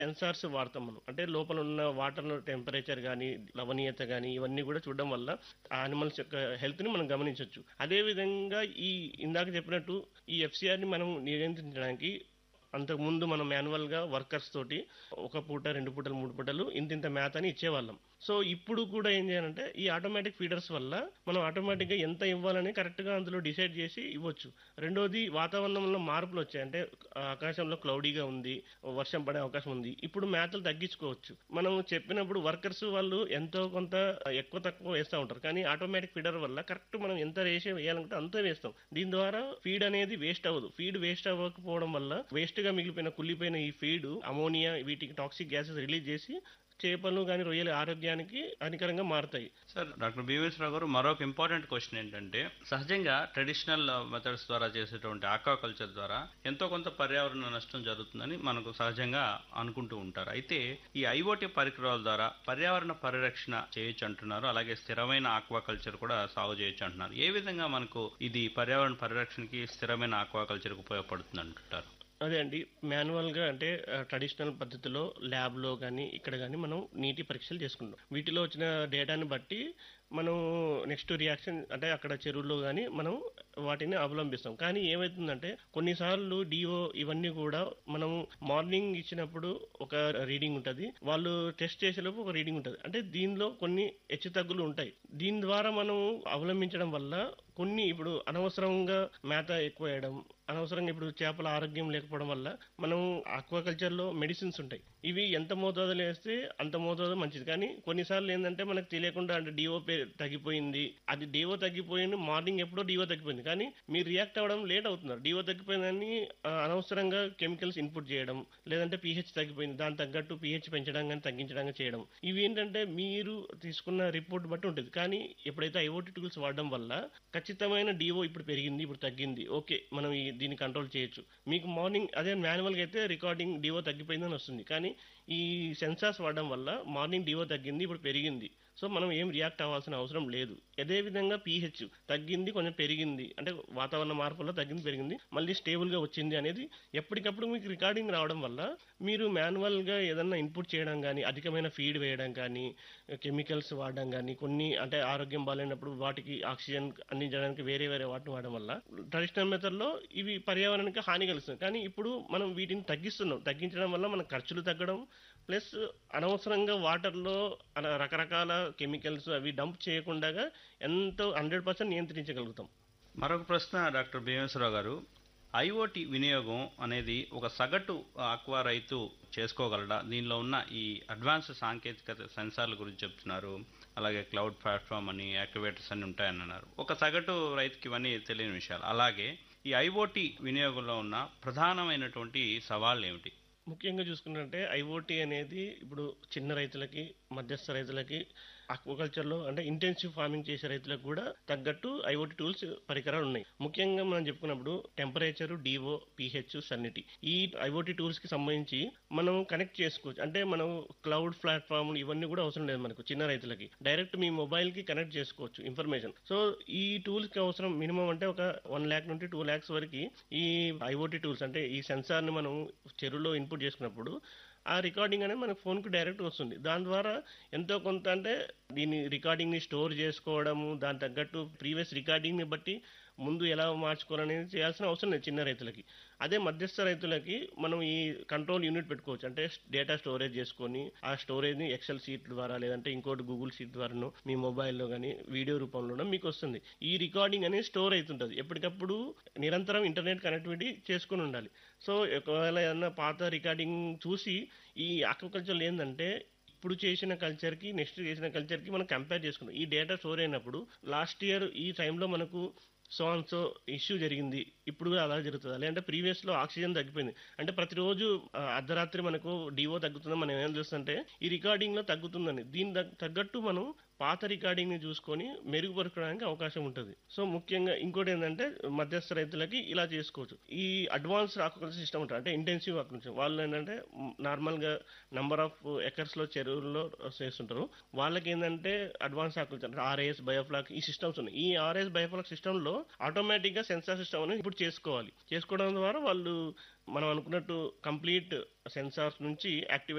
Sensors వాడతాం మనం. అంటే లోపల ఉన్న వాటర్ టెంపరేచర్ గానీ, లవణీయత గానీ ఇవన్నీ గూడా చూడడం వల్ల ఆ యానిమల్స్ యొక్క హెల్త్‌ని మనం గమనించొచ్చు. అదే విధంగా ఇందాక చెప్పినట్టు ఈ ఎఫ్‌సీఆర్‌ని మనం నియంత్రించడానికి అంతకుముందు మనం మాన్యువల్‌గా వర్కర్స్ తోటి ఒక పూట, 2 పూటలు, 3 పూటలు ఇంతింత మేత అని ఇచ్చేవాళ్ళం. సో, ఇప్పుడు కూడా ఏం చేయాలంటే ఈ ఆటోమేటిక్ ఫీడర్స్ వల్ల మనం ఆటోమేటిక్‌గా ఎంత ఇవ్వాలని కరెక్ట్‌గా అందులో డిసైడ్ చేసి ఇవ్వచ్చు. రెండోది వాతావరణంలో మార్పులొచ్చాయి. అంటే ఆకాశంలో క్లౌడీగా ఉంది. వర్షం పడే అవకాశం ఉంది. ఇప్పుడు మేతలు తగ్గించుకోవచ్చు. మనం చెప్పినప్పుడు వర్కర్స్ వాళ్ళు ఎంతో కొంత ఎక్కువ తక్కువ వేస్తా ఉంటారు. కానీ ఆటోమేటిక్ ఫీడర్ వల్ల కరెక్ట్ మనం ఎంత రేషియో వేయాలనుకుంటే అంతే వేస్తాం. దీని ద్వారా ఫీడ్ అనేది వేస్ట్ అవ్వదు. ఫీడ్ వేస్ట్ అవ్వకపోవడం వల్ల వేస్ట్‌గా మిగిలిపోయిన కుళ్ళిపోయిన ఈ ఫీడ్ అమోనియా వీటికి టాక్సిక్ గ్యాసెస్ రిలీజ్ చేసి చేపలు గాని, రొయ్యల ఆరోగ్యానికి హానికరంగా మారతాయి. సార్, డాక్టర్ భీమేశ్వరరావు గారు, మరొక ఇంపార్టెంట్ క్వశ్చన్ ఏంటంటే, సహజంగా ట్రెడిషనల్ మెథడ్స్ ద్వారా చేసేటువంటి ఆక్వాకల్చర్ ద్వారా ఎంతో కొంత పర్యావరణ నష్టం జరుగుతుందని మనకు సహజంగా అనుకుంటూ ఉంటారు. అయితే ఈ ఐఓటీ పరికరాల ద్వారా పర్యావరణ పరిరక్షణ చేయొచ్చు అంటున్నారు. అలాగే స్థిరమైన ఆక్వాకల్చర్ కూడా సాగు చేయొచ్చు అంటున్నారు. ఏ విధంగా మనకు ఇది పర్యావరణ పరిరక్షణకి, స్థిరమైన ఆక్వాకల్చర్కి ఉపయోగపడుతుంది అంటుంటారు? అదే అండి. మాన్యువల్‌గా అంటే ట్రెడిషనల్ పద్ధతిలో ల్యాబ్‌లో గాని, ఇక్కడ గాని మనం నీటి పరీక్షలు చేసుకుంటాం. వీటిలో వచ్చిన డేటాని బట్టి మనం నెక్స్ట్ రియాక్షన్ అంటే అక్కడ చెరువుల్లో గాని మనం వాటిని అవలంబిస్తాం. కానీ ఏమైతుందంటే కొన్నిసార్లు డిఓ ఇవన్నీ కూడా మనం మార్నింగ్ ఇచ్చినప్పుడు ఒక రీడింగ్ ఉంటది. వాళ్ళు టెస్ట్ చేసేలోపు ఒక రీడింగ్ ఉంటది. అంటే దీనిలో కొన్ని హెచ్చుతగ్గులు ఉంటాయి. దీని ద్వారా మనం అవలంబించడం వల్ల కొన్ని ఇప్పుడు అనవసరంగా మేత ఎక్కువ వేయడం, అనవసరంగా ఇప్పుడు చేపల ఆరోగ్యం లేకపోవడం వల్ల మనం ఆక్వాకల్చర్‌లో మెడిసిన్స్ ఉంటాయి. ఇవి ఎంత మోతాదులో ఏస్తే అంత మోతాదు మంచిది. కానీ కొన్నిసార్లు ఏందంటే మనకు తెలియకుండా అంటే డీఓ తగ్గిపోయింది. అది డీఓ తగ్గిపోయింది. మార్నింగ్ ఎప్పుడో డీఓ తగ్గిపోయింది. కానీ మీరు రియాక్ట్ అవ్వడం లేట్ అవుతున్నారు. డీఓ తగ్గిపోయిందని అనవసరంగా కెమికల్స్ ఇన్పుట్ చేయడం, లేదంటే పీహెచ్ తగ్గిపోయింది. దానికి తగ్గట్టు పీహెచ్ పెంచడం గాని, తగ్గించడం గాని చేయడం. ఇవి ఏంటంటే మీరు తీసుకున్న రిపోర్ట్ బట్టి ఉంటుంది. కానీ ఎప్పుడైతే ఐఓటీ టూల్స్ వాడడం వల్ల ఖచ్చితమైన డీఓ ఇప్పుడు పెరిగింది, ఇప్పుడు తగ్గింది. ఓకే. మనం దీన్ని కంట్రోల్ చేయొచ్చు. మీకు మార్నింగ్ అదే మాన్యువల్‌గా అయితే రికార్డింగ్ డీఓ తగ్గిపోయిందని వస్తుంది. కానీ ఈ సెన్సార్స్ వాడడం వల్ల మార్నింగ్ డీఓ తగ్గింది, ఇప్పుడు పెరిగింది. సో, మనం ఏం రియాక్ట్ అవ్వాల్సిన అవసరం లేదు. అదే విధంగా పీహెచ్ తగ్గింది, కొంచెం పెరిగింది. అంటే వాతావరణ మార్పుల్లో తగ్గింది, పెరిగింది. మళ్ళీ స్టేబుల్‌గా వచ్చింది అనేది ఎప్పటికప్పుడు మీకు రికార్డింగ్ రావడం వల్ల మీరు మాన్యువల్‌గా ఏదన్నా ఇన్పుట్ చేయడం గాని, అధికమైన ఫీడ్ వేయడం కానీ, కెమికల్స్ వాడడం గాని, కొన్ని అంటే ఆరోగ్యం బాలేనప్పుడు వాటికి ఆక్సిజన్ అందించడానికి వేరే వేరే వాటిని వాడడం వల్ల ట్రెడిషనల్ మెథడ్‌లో ఇవి పర్యావరణానికి హాని కలిగిస్తుంది. కానీ ఇప్పుడు మనం వీటిని తగ్గిస్తున్నాం. తగ్గించడం వల్ల మన ఖర్చులు తగ్గడం ప్లస్ అనవసరంగా వాటర్‌లో రకరకాల కెమికల్స్ అవి డంప్ చేయకుండాగా ఎంతో 100% నియంత్రించగలుగుతాం. మరొక ప్రశ్న డాక్టర్ భీమేశ్వరరావు గారు, ఐఓటీ వినియోగం అనేది ఒక సగటు ఆక్వా రైతు చేసుకోగలడా? దీనిలో ఉన్న ఈ అడ్వాన్స్ సాంకేతికత సెన్సార్ల గురించి చెప్తున్నారు. అలాగే క్లౌడ్ ప్లాట్ఫామ్ అని, యాక్టివేటర్స్ అని ఉంటాయని అన్నారు. ఒక సగటు రైతుకి ఇవన్నీ తెలియని విషయాలు. అలాగే ఈ ఐఓటీ వినియోగంలో ఉన్న ప్రధానమైనటువంటి సవాళ్ళు ఏమిటి? ముఖ్యంగా చూసుకున్నట్టే ఐఓటీ అనేది ఇప్పుడు చిన్న రైతులకి, మధ్యస్థ రైతులకి, ఆక్వాకల్చర్‌లో అంటే ఇంటెన్సివ్ ఫార్మింగ్ చేసే రైతులకు కూడా తగ్గట్టు ఐఓటీ టూల్స్ పరికరాలు ఉన్నాయి. ముఖ్యంగా మనం చెప్పుకున్నప్పుడు టెంపరేచర్, డీఓ, పీహెచ్, సలినిటీ ఈ ఐఓటీ టూల్స్‌కి సంబంధించి మనం కనెక్ట్ చేసుకోవచ్చు. అంటే మనం క్లౌడ్ ప్లాట్‌ఫామ్ ఇవన్నీ కూడా అవసరం లేదు మనకు చిన్న రైతులకి. డైరెక్ట్ మీ మొబైల్‌కి కనెక్ట్ చేసుకోవచ్చు ఇన్ఫర్మేషన్. సో, ఈ టూల్స్‌కి అవసరం మినిమం అంటే ఒక 1,00,000 నుండి 2,00,000 వరకి ఈ ఐఓటీ టూల్స్ అంటే ఈ సెన్సార్‌ని మనం చెరువులో ఇన్పుట్ చేసుకున్నప్పుడు ఆ రికార్డింగ్ అనేది మన ఫోన్‌కి డైరెక్ట్‌గా వస్తుంది. దాని ద్వారా ఎంతో కొంత అంటే దీన్ని రికార్డింగ్‌ని స్టోర్ చేసుకోవడము, దానికి తగ్గట్టు ప్రీవియస్ రికార్డింగ్‌ని బట్టి ముందు ఎలా మార్చుకోవాలనేది చేయాల్సిన అవసరం లేదు చిన్న రైతులకి. అదే మధ్యస్థ రైతులకి మనం ఈ కంట్రోల్ యూనిట్ పెట్టుకోవచ్చు. అంటే డేటా స్టోరేజ్ చేసుకొని, ఆ స్టోరేజ్‌ని ఎక్సెల్ షీట్ ద్వారా లేదంటే ఇంకోటి గూగుల్ షీట్ ద్వారానో మీ మొబైల్‌లో గాని వీడియో రూపంలోనో మీకొస్తుంది. ఈ రికార్డింగ్ అనేది స్టోర్ అయితుంటది. ఎప్పటికప్పుడు నిరంతరం ఇంటర్నెట్ కనెక్టివిటీ చేసుకొని ఉండాలి. సో, ఒకవేళ ఏదన్నా పాత రికార్డింగ్ చూసి ఈ ఆక్వాకల్చర్‌లో ఏందంటే ఇప్పుడు చేసిన కల్చర్‌కి, నెక్స్ట్ చేసిన కల్చర్‌కి మనం కంపేర్ చేసుకుంటాం. ఈ డేటా స్టోర్ అయినప్పుడు లాస్ట్ ఇయర్ ఈ టైంలో మనకు సో అండ్ సో ఇష్యూ జరిగింది. ఇప్పుడు కూడా అలా జరుగుతదా? లేదంటే ప్రీవియస్‌లో ఆక్సిజన్ తగ్గిపోయింది. అంటే ప్రతిరోజు అర్ధరాత్రి మనకు డీఓ తగ్గుతుందని మనం ఏం చూస్తుంటే ఈ రికార్డింగ్‌లో తగ్గుతుందని. దీని తగ్గట్టు మనం పాత రికార్డింగ్‌ని చూసుకొని మెరుగుపరచడానికి అవకాశం ఉంటది. సో, ముఖ్యంగా ఇంకోటేందంటే మధ్యస్థ రైతులకి ఇలా చేసుకోవచ్చు. ఈ అడ్వాన్స్డ్ ఆక్వాకల్చర్ సిస్టమ్ ఉంటది. అంటే ఇంటెన్సివ్ ఆక్వాకల్చర్ వాళ్ళేంటంటే నార్మల్‌గా నంబర్ ఆఫ్ ఎకర్స్‌లో చెరువుల్లో చేస్తుంటారు. వాళ్ళకేందంటే అడ్వాన్స్ ఆక్వాకల్చర్ అంటే ఆర్ఐఎస్, బయోఫ్లాక్ ఈ సిస్టమ్స్ ఉన్నాయి. ఈ ఆర్ఐఎస్, బయోఫ్లాక్ సిస్టమ్‌లో ఆటోమేటిక్గా సెన్సార్ సిస్టమ్ అనేది ఇప్పుడు చేసుకోవాలి. చేసుకోవడం ద్వారా వాళ్ళు మనం అనుకున్నట్టు కంప్లీట్ సెన్సార్స్ నుంచి యాక్టివేట్